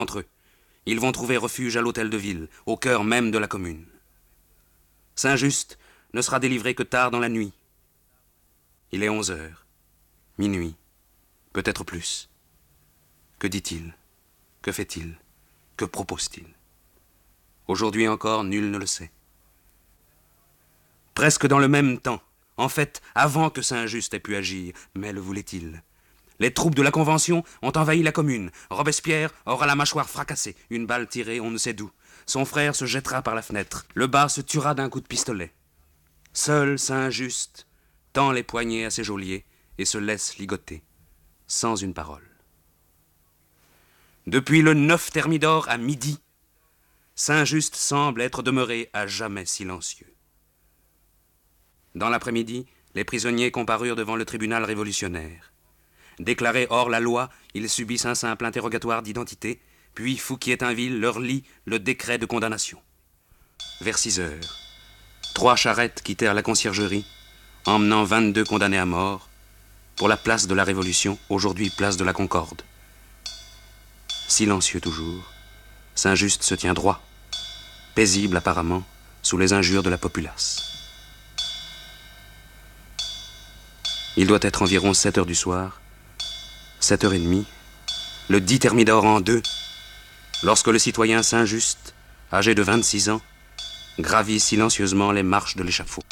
entre eux. Ils vont trouver refuge à l'hôtel de ville, au cœur même de la commune. Saint-Just ne sera délivré que tard dans la nuit. Il est 11 heures, minuit, peut-être plus. Que dit-il? Que fait-il? Que propose-t-il? Aujourd'hui encore, nul ne le sait. Presque dans le même temps, en fait, avant que Saint-Just ait pu agir, mais le voulait-il? Les troupes de la Convention ont envahi la commune. Robespierre aura la mâchoire fracassée, une balle tirée on ne sait d'où. Son frère se jettera par la fenêtre. Le bas se tuera d'un coup de pistolet. Seul Saint-Just tend les poignets à ses geôliers et se laisse ligoter, sans une parole. Depuis le 9 Thermidor à midi, Saint-Just semble être demeuré à jamais silencieux. Dans l'après-midi, les prisonniers comparurent devant le tribunal révolutionnaire. Déclarés hors la loi, ils subissent un simple interrogatoire d'identité, puis Fouquier-Tinville leur lit le décret de condamnation. Vers 6 heures, 3 charrettes quittèrent la conciergerie, emmenant 22 condamnés à mort, pour la place de la Révolution, aujourd'hui place de la Concorde. Silencieux toujours, Saint-Just se tient droit, paisible apparemment, sous les injures de la populace. Il doit être environ 7 heures du soir, 7h30, le 10 Thermidor en 2, lorsque le citoyen Saint-Just, âgé de 26 ans, gravit silencieusement les marches de l'échafaud.